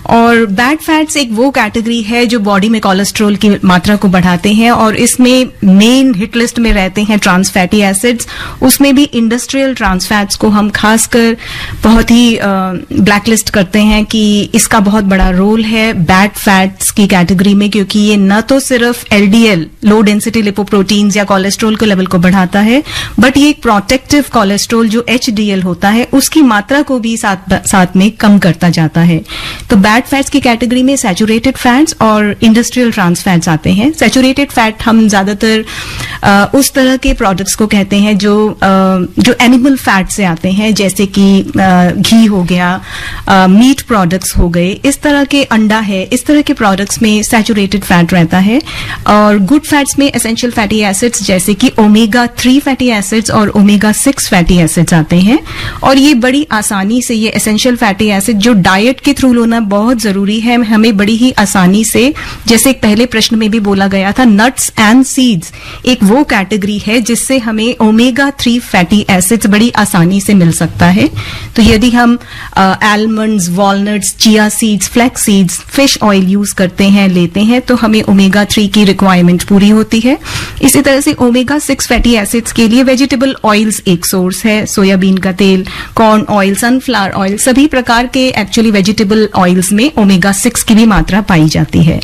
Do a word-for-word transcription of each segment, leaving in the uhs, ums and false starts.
और bad fats एक वो कैटेगरी है जो बॉडी में कोलेस्ट्रॉल की मात्रा को बढ़ाते हैं, और इसमें मेन हिट लिस्ट में रहते हैं ट्रांस फैटी एसिड्स। उसमें भी इंडस्ट्रियल ट्रांस फैट्स को हम खासकर बहुत ही ब्लैक लिस्ट करते हैं कि इसका बहुत बड़ा रोल है बैड फैट्स की कैटेगरी में, क्योंकि ये न तो सिर्फ एलडीएल लो डेंसिटी लिपोप्रोटीन्स या कोलेस्ट्रॉल के लेवल को बढ़ाता है, बट ये एक प्रोटेक्टिव कोलेस्ट्रॉल जो एचडीएल होता है उसकी मात्रा को भी साथ साथ में कम करता जाता है। तो बैड फैट्स की कैटेगरी में सैचुरेटेड फैट्स और इंडस्ट्रियल ट्रांस फैट्स आते हैं। सैचुरेटेड फैट हम ज्यादातर उस तरह के प्रोडक्ट्स को कहते हैं जो आ, जो एनिमल फैट से आते हैं, जैसे कि घी हो गया, मीट प्रोडक्ट्स हो गए, इस तरह के अंडा है, इस तरह के प्रोडक्ट्स में सैचुरेटेड फैट रहता है। और गुड फैट्स में एसेंशियल फैटी एसिड्स जैसे कि ओमेगा थ्री फैटी एसिड्स और ओमेगा सिक्स फैटी एसिड्स आते हैं। और ये बड़ी आसानी से, ये एसेंशियल फैटी एसिड जो डाइट के थ्रू लेना बहुत जरूरी है, हमें बड़ी ही आसानी से, जैसे एक पहले प्रश्न में भी बोला गया था, नट्स एंड सीड्स एक वो कैटेगरी है जिससे हमें ओमेगा थ्री फैटी एसिड्स बड़ी आसानी से मिल सकता है। तो यदि हम almonds, walnuts, chia seeds, flax seeds, fish oil use करते हैं, लेते हैं, तो हमें ओमेगा थ्री की रिक्वायरमेंट पूरी होती है। इसी तरह से ओमेगा सिक्स फैटी एसिड्स के लिए वेजिटेबल ऑयल्स एक सोर्स है, सोयाबीन का तेल, कॉर्न ऑयल, सनफ्लावर ऑयल, सभी प्रकार के एक्चुअली वेजिटेबल ऑयल्स में ओमेगा सिक्स की भी मात्रा पाई जाती है।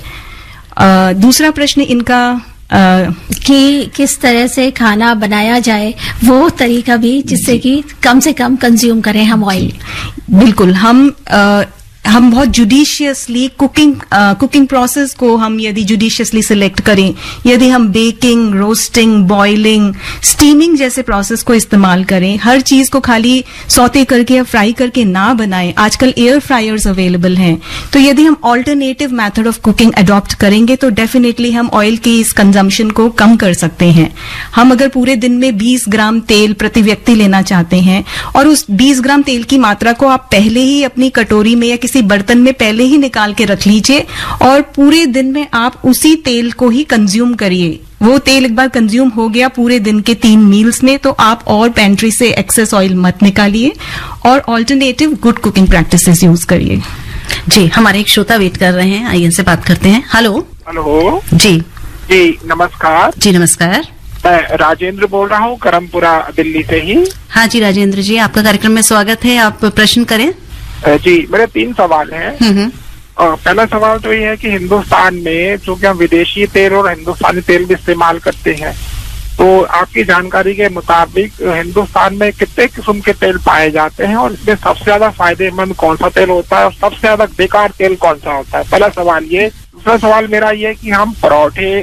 आ, दूसरा प्रश्न इनका आ, कि किस तरह से खाना बनाया जाए, वो तरीका भी जिससे कि कम से कम कंज्यूम करें हम ऑयल। बिल्कुल, हम आ, हम बहुत जुडिशियसली कुकिंग कुकिंग प्रोसेस को हम यदि जुडिशियसली सिलेक्ट करें, यदि हम बेकिंग, रोस्टिंग, बॉइलिंग, स्टीमिंग जैसे प्रोसेस को इस्तेमाल करें, हर चीज को खाली सौते करके या फ्राई करके ना बनाएं। आजकल एयर फ्रायर्स अवेलेबल हैं, तो यदि हम alternative method of cooking adopt करेंगे तो डेफिनेटली हम ऑयल की इस कंजम्पशन को कम कर सकते हैं। हम अगर पूरे दिन में बीस ग्राम तेल प्रति व्यक्ति लेना चाहते हैं और उस बीस ग्राम तेल की मात्रा को आप पहले ही अपनी कटोरी में या किसी बर्तन में पहले ही निकाल के रख लीजिए और पूरे दिन में आप उसी तेल को ही कंज्यूम करिए। वो तेल एक बार कंज्यूम हो गया पूरे दिन के तीन मील्स में, तो आप और पेंट्री से एक्सेस ऑयल मत निकालिए और alternative good cooking practices use करिए। जी, हमारे एक श्रोता वेट कर रहे हैं, आइए इनसे बात करते हैं। हेलो। हेलो जी जी नमस्कार। जी नमस्कार, मैं राजेंद्र बोल रहा हूँ, करमपुरा दिल्ली से ही। हाँ जी राजेंद्र जी, आपका कार्यक्रम में स्वागत है, आप प्रश्न करें। जी, मेरे तीन सवाल हैं। पहला सवाल तो ये है कि हिंदुस्तान में चूंकि हम विदेशी तेल और हिंदुस्तानी तेल भी इस्तेमाल करते हैं, तो आपकी जानकारी के मुताबिक हिंदुस्तान में कितने किस्म के तेल पाए जाते हैं और इसमें सबसे ज्यादा फायदेमंद कौन सा तेल होता है और सबसे ज्यादा बेकार तेल कौन सा होता है? पहला सवाल ये। दूसरा सवाल मेरा ये कि हम परोठे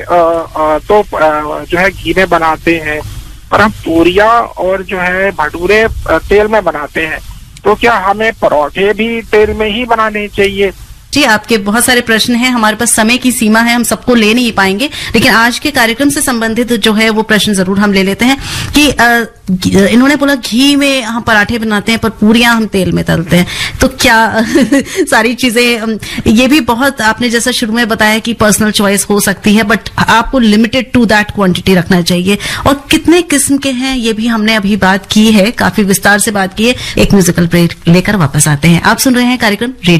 तो जो है घी में बनाते हैं, पर हम पूरियां और जो है भटूरे तेल में बनाते हैं, तो क्या हमें परोठे भी तेल में ही बनाने चाहिए? जी, आपके बहुत सारे प्रश्न हैं, हमारे पास समय की सीमा है, हम सबको ले नहीं पाएंगे, लेकिन आज के कार्यक्रम से संबंधित जो है वो प्रश्न जरूर हम ले लेते हैं कि आ, इन्होंने बोला घी में हम पराठे बनाते हैं पर पूरियां हम तेल में तलते हैं, तो क्या सारी चीजें, ये भी बहुत आपने जैसा शुरू में बताया कि पर्सनल चॉइस हो सकती है, बट आपको लिमिटेड टू दैट क्वांटिटी रखना चाहिए। और कितने किस्म के हैं ये भी हमने अभी बात की है, काफी विस्तार से बात की है। एक म्यूजिकल ब्रेक लेकर वापस आते हैं। आप सुन रहे हैं कार्यक्रम रेडियो